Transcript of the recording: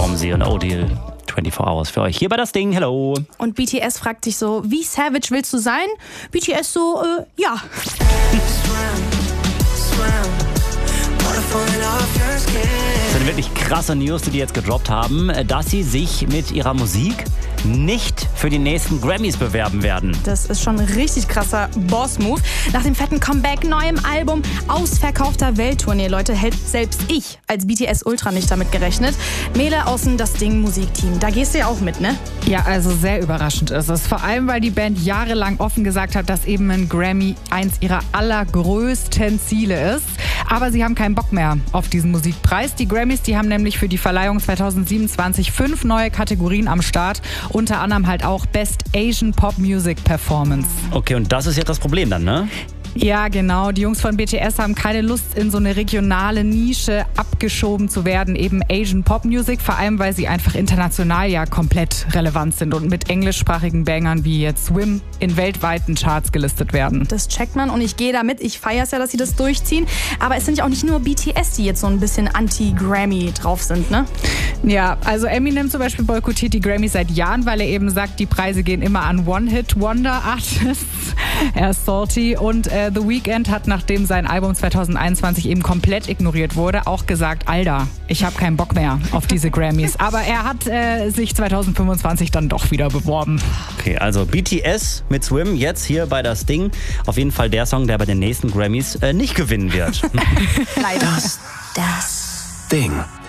Stormzy und Odile. 24 Hours für euch hier bei das Ding. Hello. Und BTS fragt sich so, wie savage willst du sein? BTS so, ja. Das sind wirklich krasse News, die jetzt gedroppt haben, dass sie sich mit ihrer Musik nicht für die nächsten Grammys bewerben werden. Das ist schon ein richtig krasser Boss-Move. Nach dem fetten Comeback, neuem Album, ausverkaufter Welttournee, Leute, hätte selbst ich als BTS-Ultra nicht damit gerechnet. Mele außen das Ding Musikteam, da gehst du ja auch mit, ne? Ja, also sehr überraschend ist es. Vor allem, weil die Band jahrelang offen gesagt hat, dass eben ein Grammy eins ihrer allergrößten Ziele ist. Aber sie haben keinen Bock mehr auf diesen Musikpreis. Die Grammys, die haben nämlich für die Verleihung 2027 5 neue Kategorien am Start. Unter anderem halt auch Best Asian Pop Music Performance. Okay, und das ist jetzt das Problem dann, ne? Ja, genau. Die Jungs von BTS haben keine Lust, in so eine regionale Nische abgeschoben zu werden, eben Asian Pop Music, vor allem, weil sie einfach international ja komplett relevant sind und mit englischsprachigen Bangern wie jetzt Swim in weltweiten Charts gelistet werden. Das checkt man und ich gehe damit. Ich feiere es ja, dass sie das durchziehen. Aber es sind ja auch nicht nur BTS, die jetzt so ein bisschen anti-Grammy drauf sind, ne? Ja, also Eminem zum Beispiel boykottiert die Grammys seit Jahren, weil er eben sagt, die Preise gehen immer an One-Hit-Wonder-Artists. Er ist salty und The Weeknd hat, nachdem sein Album 2021 eben komplett ignoriert wurde, auch gesagt, Alter, ich habe keinen Bock mehr auf diese Grammys. Aber er hat sich 2025 dann doch wieder beworben. Okay, also BTS mit Swim jetzt hier bei das Ding. Auf jeden Fall der Song, der bei den nächsten Grammys nicht gewinnen wird. Leider. Das Ding.